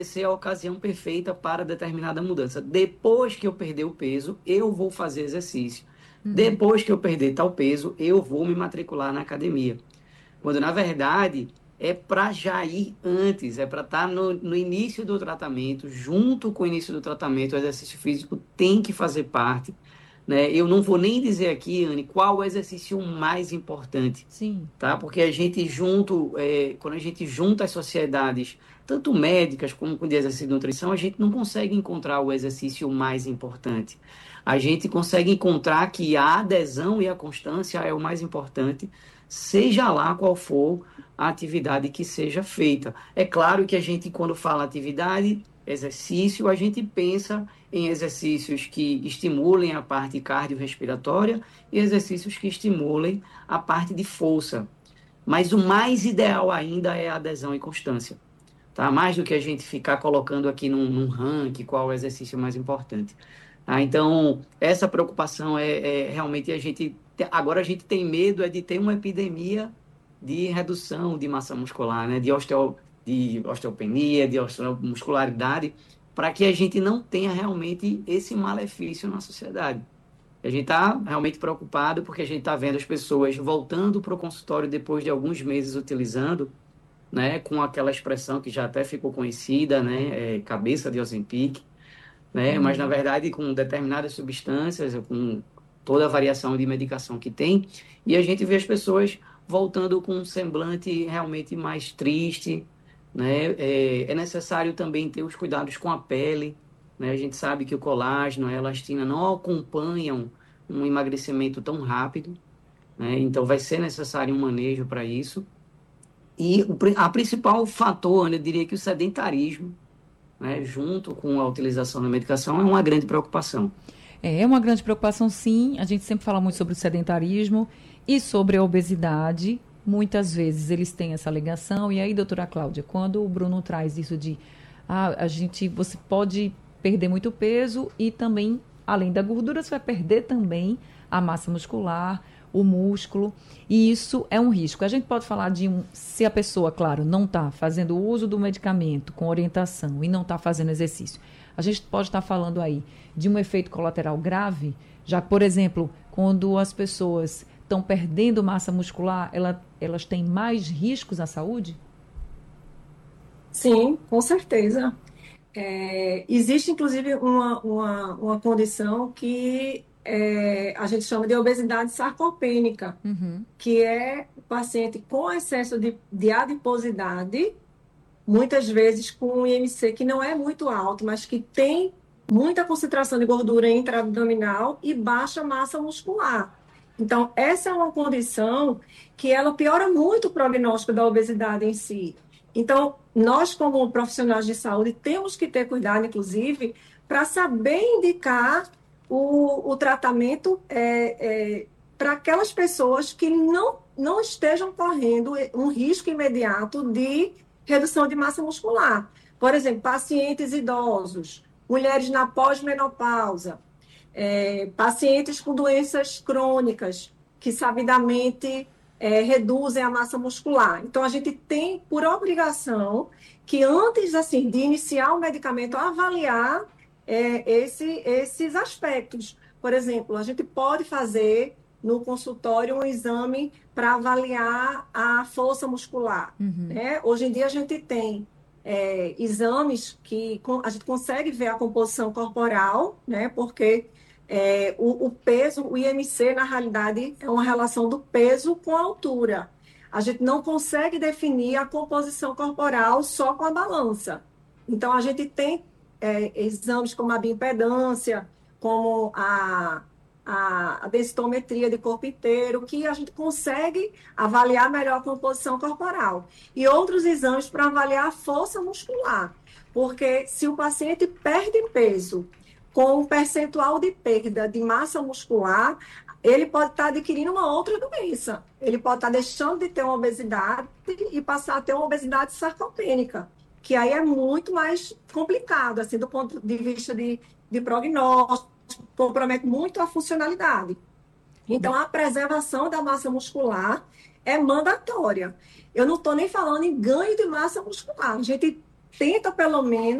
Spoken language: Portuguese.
ser a ocasião perfeita para determinada mudança. Depois que eu perder o peso, eu vou fazer exercício. Uhum. Depois que eu perder tal peso, eu vou me matricular na academia. Quando, na verdade, é para já ir antes, é para estar no início do tratamento, junto com o início do tratamento, o exercício físico tem que fazer parte, né? Eu não vou nem dizer aqui, Anne, qual o exercício mais importante, Sim. tá? Porque a gente junto, quando a gente junta as sociedades, tanto médicas como com de exercício de nutrição, a gente não consegue encontrar o exercício mais importante. A gente consegue encontrar que a adesão e a constância é o mais importante, seja lá qual for a atividade que seja feita. É claro que a gente, quando fala atividade, exercício, a gente pensa em exercícios que estimulem a parte cardiorrespiratória e exercícios que estimulem a parte de força. Mas o mais ideal ainda é a adesão e constância. Tá? Mais do que a gente ficar colocando aqui num ranking qual é o exercício mais importante. Tá? Então, essa preocupação é realmente a gente. Agora a gente tem medo de ter uma epidemia de redução de massa muscular, né? De osteopenia, de osteomuscularidade, para que a gente não tenha realmente esse malefício na sociedade. A gente está realmente preocupado porque a gente está vendo as pessoas voltando para o consultório depois de alguns meses utilizando, né, com aquela expressão que já até ficou conhecida, né, cabeça de Ozempic, né, mas na Uhum. verdade com determinadas substâncias, com toda a variação de medicação que tem, e a gente vê as pessoas voltando com um semblante realmente mais triste, né, é necessário também ter os cuidados com a pele, né, a gente sabe que o colágeno, a elastina não acompanham um emagrecimento tão rápido, né, então vai ser necessário um manejo para isso, e a principal fator, né, eu diria que o sedentarismo, né, junto com a utilização da medicação, é uma grande preocupação. É uma grande preocupação, sim. A gente sempre fala muito sobre o sedentarismo e sobre a obesidade. Muitas vezes eles têm essa alegação. E aí, doutora Cláudia, quando o Bruno traz isso de você pode perder muito peso e também, além da gordura, você vai perder também a massa muscular, o músculo, e isso é um risco. A gente pode falar se a pessoa, claro, não está fazendo uso do medicamento com orientação e não está fazendo exercício. A gente pode estar falando aí de um efeito colateral grave, já que, por exemplo, quando as pessoas estão perdendo massa muscular, elas têm mais riscos à saúde? Sim, com certeza. Existe, inclusive, uma condição que a gente chama de obesidade sarcopênica, Uhum. que é o paciente com excesso de adiposidade, muitas vezes com um IMC que não é muito alto, mas que tem muita concentração de gordura intraabdominal e baixa massa muscular. Então, essa é uma condição que ela piora muito o prognóstico da obesidade em si. Então, nós, como profissionais de saúde, temos que ter cuidado, inclusive, para saber indicar o tratamento para aquelas pessoas que não estejam correndo um risco imediato de redução de massa muscular. Por exemplo, pacientes idosos, mulheres na pós-menopausa, pacientes com doenças crônicas, que sabidamente reduzem a massa muscular. Então, a gente tem por obrigação que antes assim de iniciar o medicamento, avaliar esses aspectos. Por exemplo, a gente pode fazer no consultório um exame para avaliar a força muscular. Uhum. Né? Hoje em dia a gente tem exames que a gente consegue ver a composição corporal, né? Porque o peso, o IMC, na realidade, é uma relação do peso com a altura. A gente não consegue definir a composição corporal só com a balança. Então, a gente tem exames como a bioimpedância, como a densitometria de corpo inteiro, que a gente consegue avaliar melhor a composição corporal. E outros exames para avaliar a força muscular. Porque se o paciente perde peso com um percentual de perda de massa muscular, ele pode estar adquirindo uma outra doença. Ele pode estar deixando de ter uma obesidade e passar a ter uma obesidade sarcopênica, que aí é muito mais complicado, assim, do ponto de vista de prognóstico, compromete muito a funcionalidade. Então, a preservação da massa muscular é mandatória. Eu não estou nem falando em ganho de massa muscular. A gente tenta pelo menos